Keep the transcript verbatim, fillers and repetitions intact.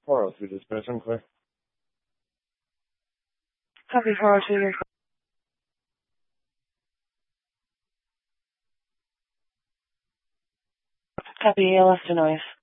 four oh two dispatching, clear. Copy four oh two, you're clear. Copy, you left a noise.